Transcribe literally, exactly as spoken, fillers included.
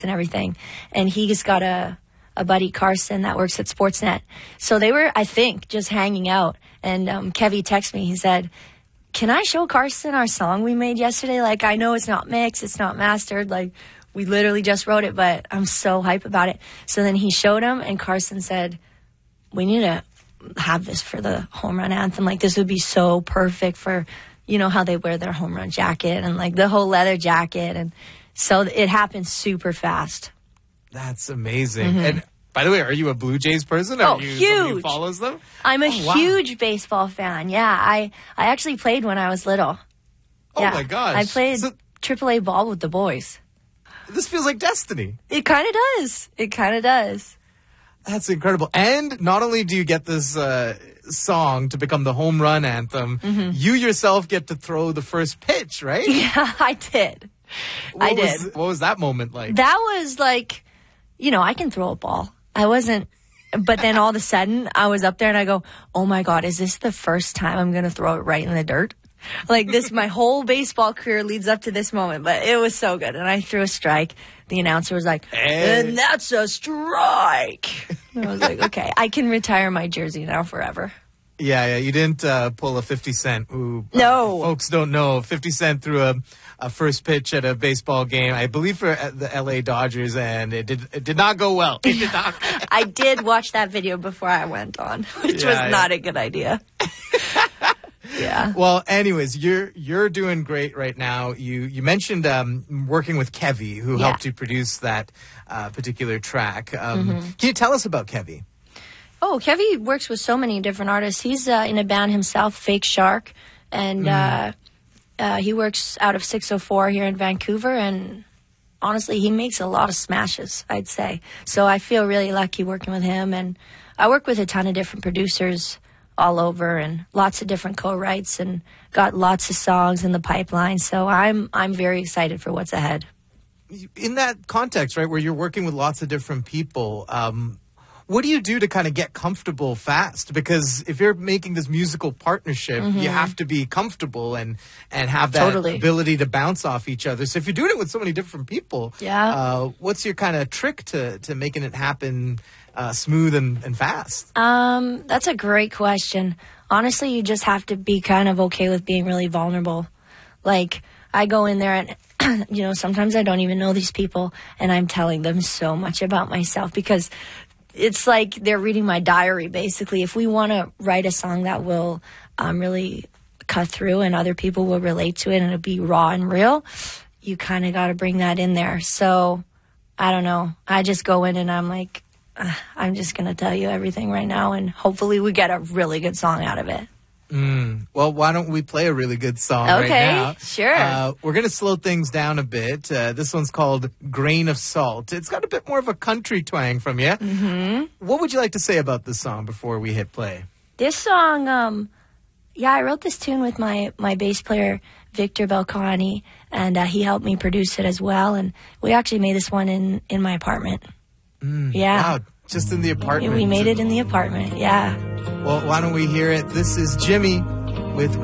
and everything. And he just got a, a buddy, Carson, that works at Sportsnet. So they were, I think, just hanging out. And um, Kevy texted me. He said, can I show Carson our song we made yesterday? Like, I know it's not mixed, it's not mastered. Like, we literally just wrote it, but I'm so hype about it. So then he showed him, and Carson said, we need to have this for the home run anthem. Like, this would be so perfect for, you know, how they wear their home run jacket and, like, the whole leather jacket. And so it happened super fast. That's amazing. Mm-hmm. And by the way, are you a Blue Jays person? Are oh, you huge. somebody who follows them? I'm a oh, wow. huge baseball fan. Yeah, I, I actually played when I was little. Oh, yeah. my gosh. I played so, triple A ball with the boys. This feels like destiny. It kind of does. It kind of does. That's incredible. And not only do you get this uh, song to become the home run anthem, mm-hmm. you yourself get to throw the first pitch, right? Yeah, I did. What I was, did. What was that moment like? That was like, you know, I can throw a ball. I wasn't, but then all of a sudden I was up there and I go, oh my God, is this the first time I'm going to throw it right in the dirt? Like this, my whole baseball career leads up to this moment, but it was so good. And I threw a strike. The announcer was like, hey. and that's a strike. And I was like, okay, I can retire my jersey now forever. Yeah, yeah. You didn't uh, pull a fifty cent. Who, uh, no. Folks don't know. fifty cent threw a, a first pitch at a baseball game, I believe for the L A Dodgers, and it did it did not go well. It did not. I did watch that video before I went on, which yeah, was yeah. not a good idea. Yeah. Well, anyways, you're you're doing great right now. You you mentioned um, working with Kevy, who yeah. helped you produce that uh, particular track. Um, mm-hmm. Can you tell us about Kevy? Oh, Kevy works with so many different artists. He's uh, in a band himself, Fake Shark, and mm. uh, uh, he works out of six oh four here in Vancouver. And honestly, he makes a lot of smashes, I'd say. So I feel really lucky working with him. And I work with a ton of different producers all over, and lots of different co-writes, and got lots of songs in the pipeline. So I'm I'm very excited for what's ahead. In that context, right, where you're working with lots of different people, um, what do you do to kind of get comfortable fast? Because if you're making this musical partnership, mm-hmm. you have to be comfortable and, and have that totally. ability to bounce off each other. So if you're doing it with so many different people, yeah. uh, what's your kind of trick to, to making it happen uh, smooth and, and fast? Um, that's a great question. Honestly, you just have to be kind of okay with being really vulnerable. Like, I go in there and, you know, sometimes I don't even know these people, and I'm telling them so much about myself because it's like they're reading my diary, basically. If we want to write a song that will um, really cut through and other people will relate to it and it'll be raw and real, you kind of got to bring that in there. So, I don't know. I just go in and I'm like, uh, I'm just going to tell you everything right now, and hopefully we get a really good song out of it. Mm. Well, why don't we play a really good song okay, right now? Sure. Uh, we're going to slow things down a bit. Uh, this one's called Grain of Salt. It's got a bit more of a country twang from you. Mm-hmm. What would you like to say about this song before we hit play? This song, um, yeah, I wrote this tune with my, my bass player, Victor Belcani, and uh, he helped me produce it as well. And we actually made this one in, in my apartment. Mm, yeah. Wow, just in the apartment. We made it in the apartment, yeah. Well, why don't we hear it? This is Jimmy with